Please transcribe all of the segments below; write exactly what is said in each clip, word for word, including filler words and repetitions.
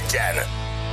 tizenegyen.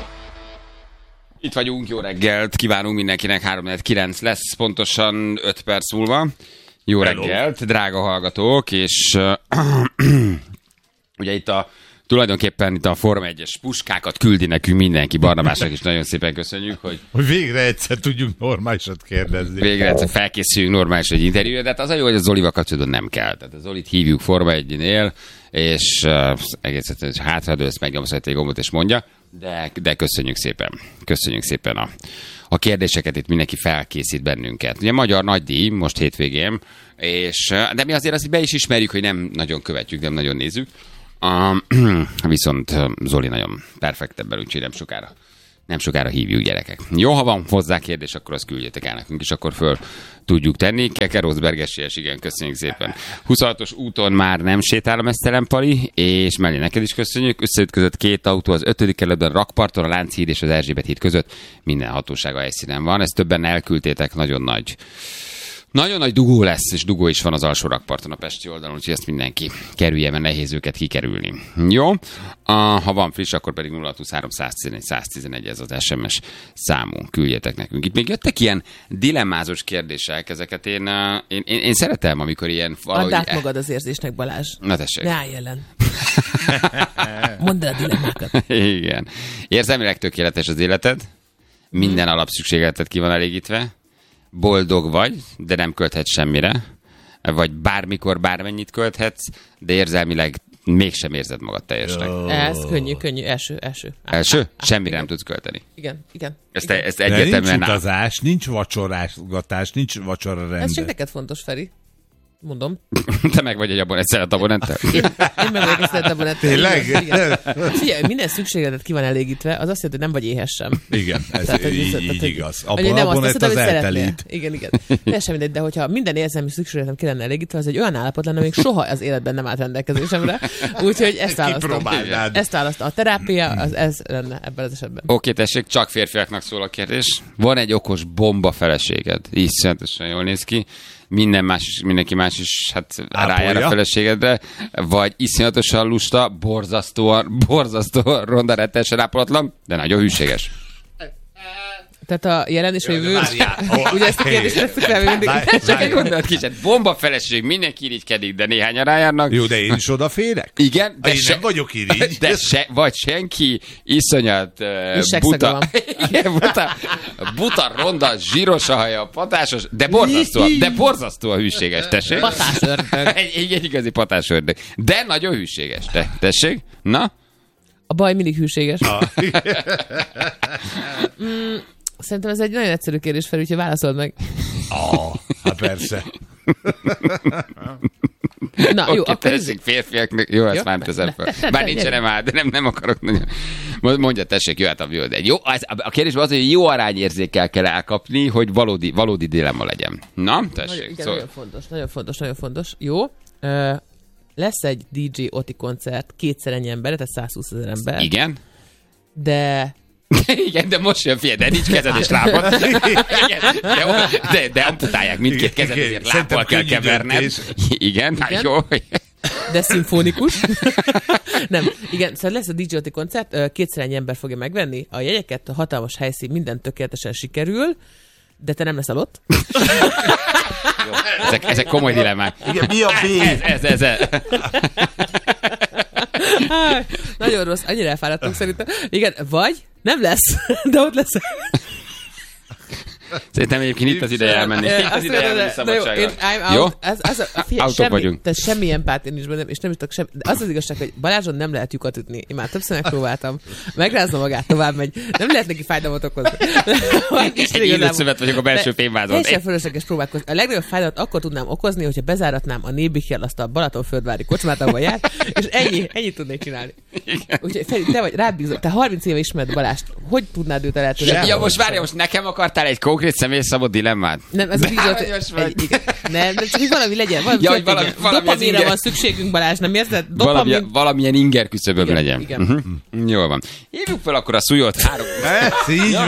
Itt vagyunk, jó reggelt, kívánunk mindenkinek, három negyven kilenc lesz, pontosan öt perc múlva. Jó Hello. reggelt, drága hallgatók, és uh, ugye itt a tulajdonképpen itt a Forma egyes puskákat küldi nekünk mindenki, Barnabásnak is nagyon szépen köszönjük, hogy... Hogy végre egyszer tudjunk normálisat kérdezni. Végre egyszer felkészüljünk normális egy interjúra, de hát az a jó, hogy a Zolival kapcsolatban nem kell. Tehát a Zolit hívjuk Forma egynél, és uh, egész egyszerűen hátradőlsz, megnyomsz egy gombot és mondja, de, de köszönjük szépen. Köszönjük szépen a, a kérdéseket, itt mindenki felkészít bennünket. Ugye magyar nagydíj most hétvégén, és, de mi azért azt be is ismerjük, hogy nem nagyon követjük, nem nagyon nézzük. Uh, viszont Zoli nagyon perfekt ebben, úgyhogy nem sokára, nem sokára hívjuk, gyerekek. Jó, ha van hozzá kérdés, akkor azt küldjétek el nekünk, és akkor föl tudjuk tenni. Keke Rosberg-esélyes, igen, köszönjük szépen. huszonhatos úton már nem sétál a Mesztelen Pali, és mellé neked is köszönjük. Összeütközött két autó az ötödik kerületben, Rakparton, a Lánchíd és az Erzsébet híd között. Minden hatósága helyszínen van. Ezt többen elküldtétek, nagyon nagy. Nagyon nagy dugó lesz, és dugó is van az alsó Rakparton a pesti oldalon, úgyhogy ezt mindenki kerülje, mert nehéz őket kikerülni. Jó? Ha van friss, akkor pedig nulla huszonhárom száztizenegy száztizenegy ez az es em es számunk. Küldjetek nekünk. Itt még jöttek ilyen dilemmázós kérdések, ezeket én, én, én, én szeretem, amikor ilyen... Valahogy... Add át magad az érzésnek, Balázs. Na tessék. Ne állj ellen. Mondd el a dilemmákat. Igen. Érzelmileg tökéletes az életed, minden hmm. alapszükségleted ki van elégítve, boldog vagy, de nem költhetsz semmire, vagy bármikor bármennyit költhetsz, de érzelmileg mégsem érzed magad teljesnek. Oh. Ez könnyű, könnyű, első, első. Első? Á, semmire nem tudsz költeni. Igen, igen. Ezt, igen. ezt egyértelműen... Nincs utazás, nincs vacsorásgatás, nincs vacsora rende. Ez csak neked fontos, Feri. Mondom. Te meg vagy egy abon, egy szeret abonenttel? Én, én meg vagyok egy szeret abonenttel. Tényleg? Figyelj, minden szükségletet ki van elégítve, az azt jelenti, hogy nem vagy éhes sem. Igen, ez tehát, így, így, így igaz. Abon, nem abonett azt az eltelít. Igen, igen. Teljesen mindegy, de hogyha minden érzelmi szükségletem ki lenne elégítve, az egy olyan állapot lenne, amíg soha az életben nem állt rendelkezésemre. Úgyhogy ezt választom. Ezt választom. A terápia, az ez lenne ebben az esetben. Oké, tessék, csak férfiaknak szól a kérdés. Van egy okos bomba feleséged. Iszonyatosan jól néz ki. Minden más is, mindenki más is hát rájár a feleségedre, vagy iszonyatosan lusta, borzasztóan, borzasztóan ronda, rettenesen ápolatlan, de nagyon hűséges. Tehát a jelen és a jövő. Ugye ezt a kérdést tesszük fel, mindig. Csak egy gondolat kicsit. Bomba feleség, mindenki irigykedik, de néhányan rájárnak. Jó, de én is odaférek? Igen. De én se, nem vagyok irigy. De se, vagy senki iszonyat uh, buta, igen, buta, buta, ronda, zsíros a haja, patásos, de borzasztóan, de borzasztóan hűséges, tessék. Patásördög. Egy, egy igazi patásördög. De nagyon hűséges, te, tessék. Na? A baj mindig hűséges. mm, Szerintem ez egy nagyon egyszerű kérdés, Feri, úgyhogy válaszold meg. Oh, hát persze. Na, okay, jó, akkor... tessék, férfiaknak, jó, ezt már teszem fel. Bár nincsenem át, de nem, nem akarok nagyon... Mondja, tessék, jöhet a jó, de jó, az, a kérdésben az, hogy jó arányérzékkel kell elkapni, hogy valódi, valódi dilemma legyen. Na, tessék. Nagyon, igen, szóval... nagyon fontos, nagyon fontos, nagyon fontos. Jó, uh, lesz egy dé dzsé Oti koncert, kétszer ennyi ember, tehát százhúszezer ember. Igen. De... Igen, de most jön, figyelj, de nincs kezed és lábad. Igen, de, de, de amputálják mindkét kezed, ezért lábbal kell keverned. Igen, igen. Jó. De szimfonikus. Nem, igen, szóval lesz a dé dzsé Oti koncert, kétszer ennyi ember fogja megvenni. A jegyeket, a hatalmas helyszín, minden tökéletesen sikerül, de te nem leszel ott. Ezek, ezek komoly dilemmák. Igen, mi a B? Ez, ez, ez, ez. Nagyon rossz, annyira elfáradtunk szerintem. Igen, vagy nem lesz, de ott lesz. Szerintem egyébként itt az ideje elmenni. Itt az ideje elmenni szabadságra. Jó? Autók vagyunk. Tehát semmi empátia nincs bennem, és nem is tudok semmi. De az az igazság, hogy Balázson nem lehet lyukat ütni. Én már többször megpróbáltam. Megrázza magát, tovább megy. Nem lehet neki fájdalmat okozni. Egy illőszövet vagyok a belső fémvázon. Teljesen fölösleges próbálkozni. A legnagyobb fájdalmat akkor tudnám okozni, hogyha bezáratnám a Nébichel azt a Balatonföldvári kocsmát, ahol jár, és ennyi, ennyit tudnék csinálni. Úgyhogy Feri, te vagy rád bízom. Te harminc éve ismered Balást. Hogy tudnád őt eltudni? Ja, most várja, most nekem akartál egy konkrét személyszabott dilemmát? Nem, ez a díjat, egy, igen, nem, nem, csak hogy valami legyen. Valami ja, hogy valami, valami dopaminra van szükségünk, Balázs, nem érzed? Dopamin... Valamilyen, valamilyen inger küszöböm legyen. Igen. Uh-huh. Jól van. Hívjuk fel akkor a Szújót. Három... Ez így van.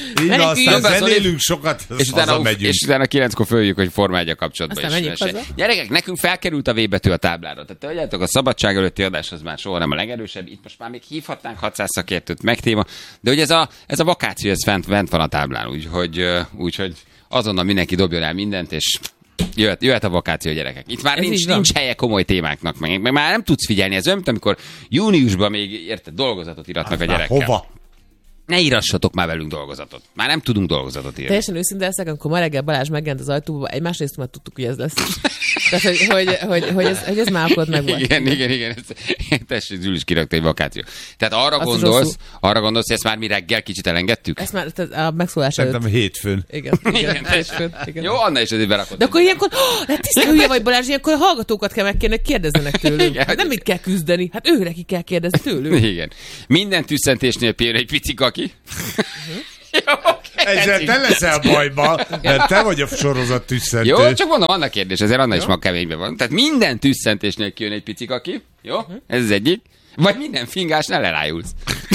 Így van, aztán Jobban zenélünk sokat, és utána, hazamegyünk. és utána kilenckor följük, hogy Forma egy a kapcsolatban Aztán is. menjünk haza. Gyerekek, nekünk felkerült a V betű a táblára. Tehát tudjátok, a szabadság előtti adás az már soha nem a legerősebb. Itt most már még hívhatnánk hatszáz szakértőt, meg téma. De hogy ez a, ez a vakáció, ez fent, fent van a táblán. Úgyhogy, úgyhogy azonnal mindenki dobjon el mindent, és jöhet, jöhet a vakáció, gyerekek. Itt már Ez nincs, így van. nincs helye komoly témáknak, meg, meg már nem tudsz figyelni. Ez olyan, mint amikor júniusban még, érted, dolgozatot iratnak a Már gyerekkel. hova? Ne írassatok már velünk dolgozatot. Már nem tudunk dolgozatot írni. Teljesen őszinte leszek, amikor ma reggel Balázs megjelent az ajtóba, egymás részt már tudtuk, hogy ez lesz. Tehát, hogy, hogy, hogy, hogy, ez, hogy ez már akkor meg volt. Igen, igen, igen. Ez- Tessék, Zülis kirakta egy vakáció. Tehát arra Azt is gondolsz, rosszul. arra gondolsz, hogy ezt már mi reggel kicsit elengedtük? Ezt már tehát a megszólás előtt. Szerintem hétfőn. Igen, igen, Igen, igen, teljesen. igen. Jó, Anna is azért berakott. De akkor ilyenkor, oh, hát tiszta hülye vagy Balázs, ilyenkor a hallgatókat kell megkérni, hogy kérdezzenek tőlünk. Igen. Hát nem mit kell küzdeni, hát őre ki kell kérdezni tőlünk. Igen. Minden tüsszentésnél pihen egy pici kaki. Jó, oké. Ezzel te leszel bajba, mert te vagy a sorozat tüsszentő. Jó, csak mondom, Anna kérdés, ezért Anna is ma keményben van. Tehát minden tüsszentésnél kijön egy pici kaki. Jó? Ez az egyik. Vagy minden fingásnál elájulsz.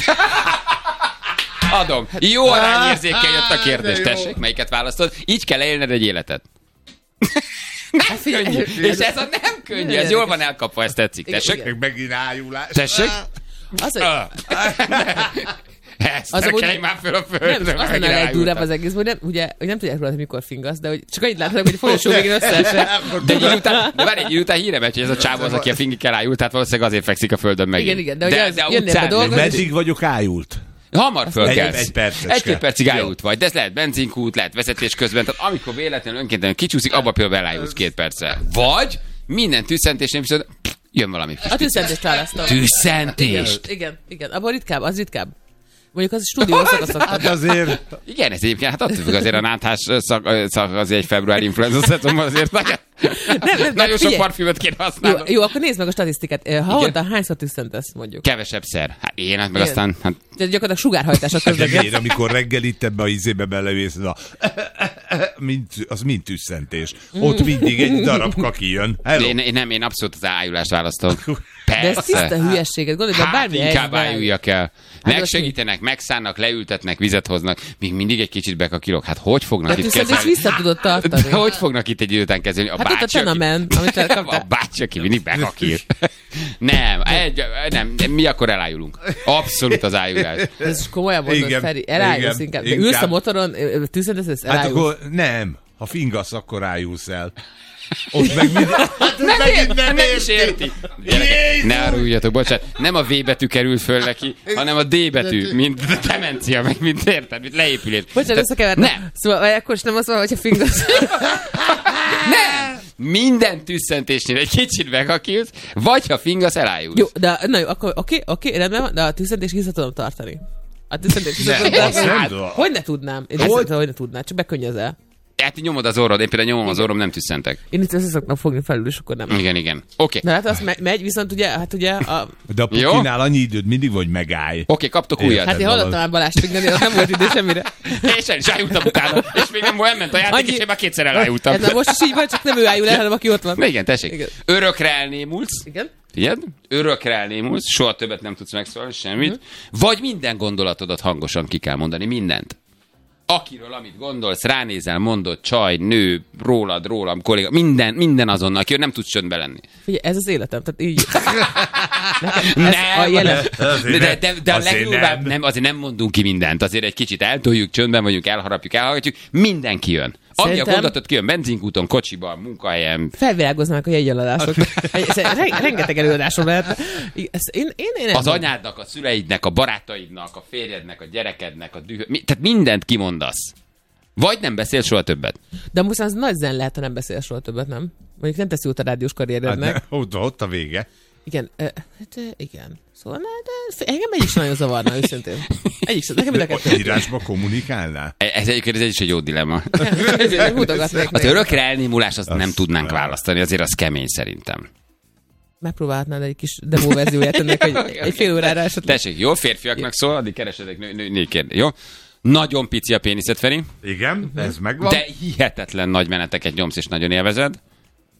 Adom. Jó arányérzékkel jött a kérdés. de jó. Tessék, melyiket választod? Így kell élned egy életet. Hát figyelj, Könnyű. És ez a nem könnyű, ez jól van elkapva, ez tetszik. Igen, Tessék? igen. Meg megint ájulás. Tessék? az, hogy Ezt Az az amúgy- kelj már föl a nem, földre. az lenne a legdurvább az egész, hogy nem, ugye, hogy nem tudják róla, hogy mikor fingasz, de hogy csak annyit láthatok, hogy a folyosó végén összeesett. De egy idő után, de várj, egy idő után híre megy, hogy ez a csávó az, aki a fingikkel ájult, tehát valószínűleg azért fekszik a földön megint. Igen, igen, de hogy az- de a jönnél utcán be dolgozni, még Meddig vagyok ájult? hamar fölkelsz. Egy- egy percecske. Egy-két percig Jó. ájult vagy, de ez lehet benzinkút, lehet vezetés közben, tehát amikor véletlenül önkéntelen kicsúszik, abba például elájulsz két perccel. Vagy minden tüsszentésnél viszont pff, jön valami kis A tüsszentést választom. tüsszentés. Igen, igen, abban ritkább, az ritkább. Mondjuk az a stúdió szakaszok. Hát azért... Igen, ez egyébként, hát attól függ, azért a náthás szak, szak azért egy februári influenza szezonban azért nagyon, Nem, nem, nagyon sok figyelj. parfümöt kéne Jó, használni. jó, akkor nézd meg a statisztikát. Havonta hányszor tüsszentesz, mondjuk? Kevesebb szer. Hát én, hát meg Igen. aztán, hát Tehát gyakorlatilag sugárhajtás a De közben. miért, amikor reggel itt ebbe a izébe belevész, az, a, mint, az mind tüsszentés. Ott mindig egy darab kaki jön. Hello. én, én, nem, én abszolút az ájulást választom. De ez Persze. tiszta hülyeséget, gondolj, de Hát bármi inkább helyzetben- ájuljak el. Hát Megsegítenek, megszánnak, leültetnek, vizet hoznak, még mindig egy kicsit bekakilok. Hát hogy fognak De itt tüsszentést kezelni? vissza tudod tartani. De hogy fognak itt egy idő után kezelni? A Hát ott a bácsi, aki- Tenamen, amit a elkaptál. bácsi, aki mindig bekakil. Nem, egy, nem, mi akkor elájulunk. Abszolút az ájulás. Ez komolyan mondod, Igen, Feri. Elájulsz igen, inkább. De inkább. ülsz a motoron, tüsszentesz, Hát elájulsz. akkor nem. Ha fingasz, akkor ájulsz el. Ott meg mind... Hát Nem, megint nem, nem is érti. Gyerekek, ne aruljatok, bocsánat. Nem a V betű került föl neki, hanem a D betű, mint demencia, meg mint érted, mint leépülés. Bocsánat, összekevertem. Nem, Szóval vagy akkor is nem az van, hogyha fingasz. nem. Minden tüsszentésnél egy kicsit megakilsz, vagy ha fingasz, elájulsz. Jó, de na jó, akkor oké, oké, rendben van, de a tüsszentés vissza tudom tartani. A tüsszentés vissza Nem, tudom azt tartani. nem tudom. Hogy ne tudnám? Én Hogy? hogy? hogy ne tudnám, csak bekönnyözel. Hát nyomod az orrod, én például nyomom az orrom, nem tüsszentek. Én itt össze szoktam fogni felül, és akkor nem. Igen, igen. Oké. De hát az me- megy, viszont ugye, hát ugye, a, De a Jó. pukinál annyi időd mindig, vagy megállj. Oké, kaptok Érted. újat. hát én hallottam már Balást fingani, ott nem volt idő semmire. És el is ájultam utána. És még nem volt, ment a játék, Annyi- és én már kétszer elájultam. Ez már most is így van, csak nem ő ájul el, hanem aki ott van. Na igen, tessék. Igen. Örökre elnémulsz. Igen? Figyeld? Örökre elnémulsz, soha többet nem tudsz megszólalni, semmit. Mhm. Vagy minden gondolatodat hangosan ki kell mondani, mindent. Akiről, amit gondolsz, ránézel, mondod, csaj, nő, rólad, rólam, kolléga, minden, minden azonnal, akiről nem tudsz csöndbe lenni. Figyelj, ez az életem, tehát így. Nekem ez a Nem, jelen. de, de, de, de a Azért legdurvább, nem. nem, azért nem mondunk ki mindent, azért egy kicsit eltoljuk, csöndben vagyunk, elharapjuk, elhallgatjuk, mindenki jön. Ami a Szerintem- gondolatot kijön, benzinkúton, kocsiban, munkahelyen. Felvirágoznak a jegyeladások. Re- rengeteg előadásom lehet. Ezt én, én, én nem Az tudom. anyádnak, a szüleidnek, a barátaidnak, a férjednek, a gyerekednek, a dühö... Mi, tehát mindent kimondasz. Vagy nem beszél soha többet. De most az nagy zen lehet, ha nem beszél soha többet, nem? Mondjuk nem teszi út a rádiós Hát karrierednek. ne, ott, ott a vége. Igen, ö, hát ö, igen. Szóval ne, de f- engem egy is nagyon zavarna, őszintén. Egy is, nekem mind a kettő. Írásba kommunikálnál? E- Ez egyébként ez is egy jó dilemma. Ezért mutogatnék Az meg. örökre elnémulás azt nem tudnánk nem. választani, azért az kemény szerintem. Megpróbálhatnál egy kis demo verzióját ennek, hogy egy fél órára esetleg. Tessék, jó férfiaknak szól, addig keresedek nő, nő, nő kérdés, jó? Nagyon pici a péniszed, Feri, Igen, ez megvan. de hihetetlen nagy meneteket nyomsz és nagyon élvezed.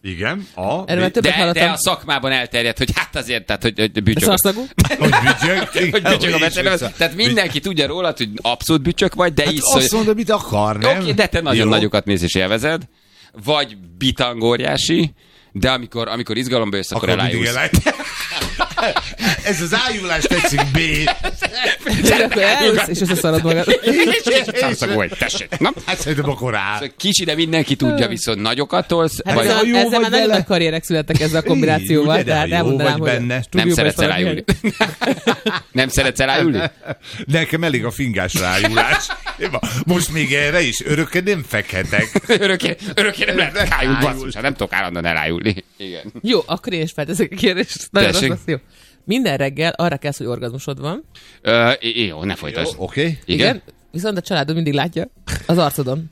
Igen. A, Erről már többet De, hallottam. de a szakmában elterjedt, hogy hát azért, tehát, hogy, hogy bücsök. Szarszagú? hogy bücsök. Hogy bücsök a beszélő. Tehát mindenki tudja rólad, hogy abszolút bücsök vagy, de Hát iszol. azt mondod, mit akar, nem? Oké, okay, de te nagyon Jó. nagyokat mész és élvezed. Vagy bitangóriási, de amikor, amikor izgalomba jössz, akkor, Akkor akkor mindig elájulsz. eláj. Ez az ájulás tetszik, B. És akkor elülsz, és összeszarod magad. Szarszagú vagy, tessék. Na? Hát szerintem akkor áll. Szóval kicsi, de mindenki tudja, viszont nagyokat tolsz. Hát Vagy ezzel, jó ezzel vagy már nagyon vele. nagy karrierek születtek ezzel a kombinációval, Ugye, de tehát jó elmondanám, vagy hogy benne. nem stúdióban szeretsz is valaki elájulni. Nem szeretsz elájulni? Nekem elég a fingás rájulás. Most még erre is örökké nem fekhetek. Örökké, örökké nem lehet elájulni, Elájul. basszus, hát nem tudok állandóan elájulni. Igen. Jó, akkor én is felteszek a kérdést. Nagyon rossz Tessék. lesz, jó. Minden reggel arra kelsz, hogy orgazmusod van. Ö, jó, ne folytasd. Oké? Okay? Igen? Viszont a családod mindig látja az arcodon.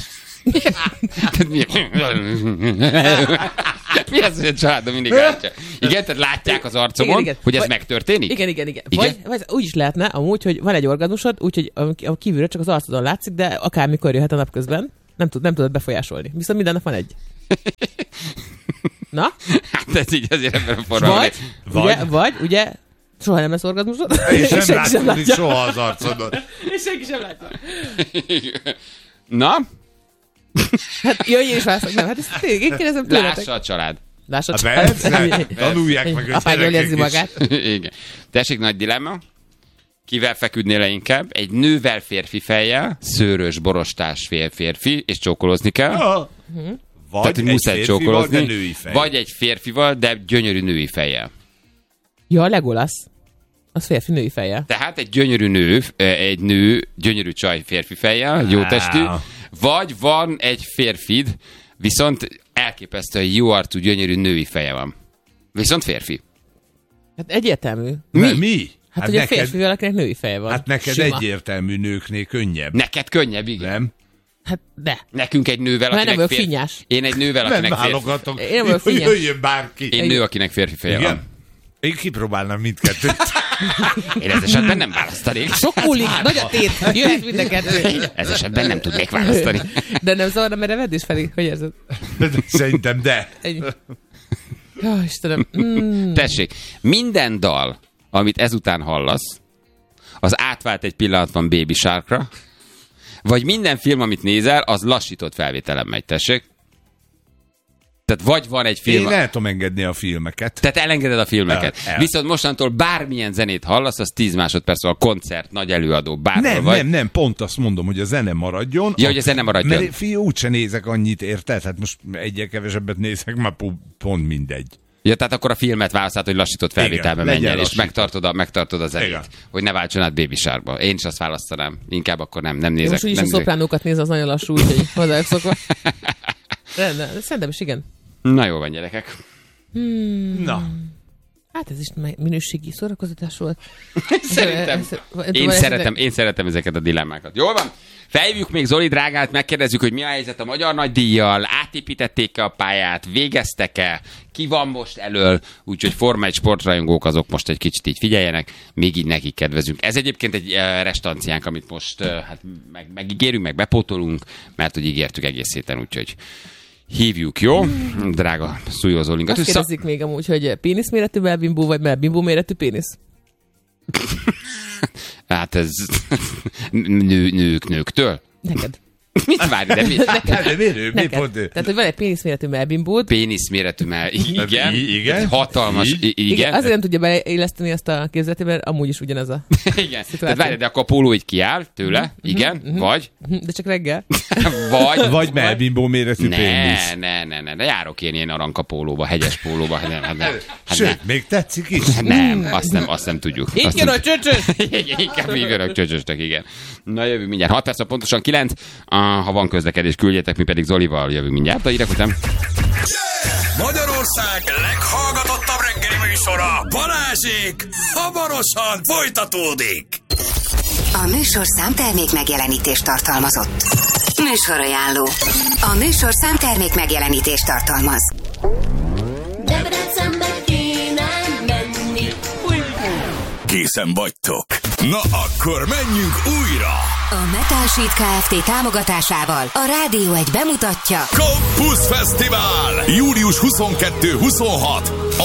Mi Mi az, hogy a családom mindig látja? Igen, tehát látják az arcomon, Igen, igen. hogy ez Vagy- megtörténik? Igen, igen, igen. Igen? Vagy, vagy úgy is lehetne, amúgy, hogy van egy orgazmusod, úgyhogy a a kívülről csak az arcodon látszik, de akármikor jöhet a napközben. Nem, tud, nem tudod befolyásolni. Viszont minden nap van egy. Na? Hát ez így azért ebben a formában. Vagy, Vagy- Ugye, vagy, ugye, soha nem lesz orgazmusod. És nem senki sem látszódik látja. soha az arcodon. És senki sem látja. Na, Hát jöjj és válaszolok. Nem, hát ezt tényleg, én kérdezem tőletek. lássa a család. Lássa Hát csak. persze, tanulják meg a Apád jól érzi gyerekek is. magát. Igen. Tessék, nagy dilemma. Kivel feküdnél le inkább? Egy nővel férfi fejjel, szőrös, borostás fér férfi, és csókolózni kell. Ah. Vagy Tehát, hogy egy muszáj férfival, csókolózni. de női fej. Vagy egy férfival, de gyönyörű női fejjel. Ja, a Legolas. Az férfi női feje. Tehát egy gyönyörű nő, egy nő, gyönyörű csaj férfi fejjel, jó testű, vagy van egy férfid, viszont elképesztően jó arcú, gyönyörű női feje van. Viszont férfi. Hát egyértelmű. Mi? Mi? Hát, hogy a férfi valakinek női feje van. Hát neked Sima. egyértelmű nőknél könnyebb. Neked könnyebb, igen. Nem? Hát de. Nekünk egy nővel, Mert akinek nem vagyok férfi. finnyás. Én egy nővel, Nem akinek férfi. válogatok. Én vagyok Hogy finnyes. jöjjön bárki. Én nő, akinek férfi feje Igen? van. Én kipróbálnám mindkettőt. Én ez esetben nem választanék. Sok múlik, nagy a tét, jöhet minden kettő. Ez esetben nem tudnék választani. De nem zavarna, mert evedés felé, hogy érzed? Szerintem de. Ennyi. Jó, Istenem. Mm. Tessék, minden dal, amit ezután hallasz, az átvált egy pillanatban Baby Sharkra, vagy minden film, amit nézel, az lassított felvételen megy, tessék. Tehát vagy van egy film... Én el tudom engedni a filmeket. Tehát elengeded a filmeket. El, el. Viszont mostantól bármilyen zenét hallasz, az tíz másodperc, a koncert, nagy előadó, bárhol Nem, vagy. nem, nem, pont azt mondom, hogy a zene maradjon. Ja, hogy a zene maradjon. Mert fiú, úgyse nézek annyit, érted? Hát most egyre kevesebbet nézek, már po- pont mindegy. Ja, tehát akkor a filmet választod, hogy lassított felvételbe Igen, menj el, legyen és lassított. megtartod a, megtartod a zenét. Igen. Hogy ne váltson át Baby Sharkba. Én is azt választanám. Inkább akkor nem, nem Én nézek. most úgyis a nem nézek. szopránókat néz, az nagyon lassú, úgyhogy hozzájuk szokva. Rendben, de szerintem is igen. Na jó van, gyerekek. Na, Hát ez is me- minőségi szórakoztatás volt. Szerintem. Ez- Én ez- szeretem, én szeretem ezeket a dilemmákat. Jól van? Felhívjuk még Zoli drágát, megkérdezzük, hogy mi a helyzet a Magyar Nagydíjjal, átépítették-e a pályát, végeztek-e, ki van most elől, úgyhogy Forma egy sportrajongók azok most egy kicsit így figyeljenek, még így nekik kedvezünk. Ez egyébként egy uh, restanciánk, amit most uh, hát meg, megígérünk, meg bepótolunk, mert hogy ígértük egész héten, úgyhogy hívjuk, jó? Drága Szújó Zolinkat. Azt kérdezik még amúgy, hogy péniszméretű melbimbó, vagy melbimbó méretű pénisz? Hát ez nő, nők nőktől? Neked. Mit várj, de mi? hát de miért ő? Mi Neked. pont ő? Tehát, hogy van egy péniszméretű melbimbód, Péniszméretű, mert igen, I- igen. egy hatalmas, Így. i- igen. igen, azért nem tudja beilleszteni azt a képzeletében, mert amúgy is ugyanez a... Igen. Tehát várj, de akkor a póló így kiáll tőle, igen, vagy, De csak reggel. vagy, Vagy melbimbó méretű ne, pénisz. ne, ne, ne, ne, járok én ilyen aranka pólóba, hegyes pólóba, hát nem, hát nem, hát Sőt, még tetszik is. nem, nem, azt nem, azt nem tudjuk. Így Azt jön nem- a csöcsös! Igen, inkább hívjanak csöcsöstek, igen. Na jövünk mindjárt. hat perc, pontosan kilenc. Ah, ha van közlekedés, küldjetek, mi pedig Zolival jövünk mindjárt. A hírek után. Magyarország leghallgatottabb reggeli műsora, Balázsék, hamarosan folytatódik. A műsorszám termék megjelenítést tartalmazott. Műsorajánló. A műsorszám termék megjelenítést tartalmaz. Debrecenbe kéne menni. Ki Készen vagytok. Na akkor menjünk újra! A Metal Sheet Kft. Támogatásával a Rádió egy bemutatja Campus Fesztivál! július huszonkettő huszonhat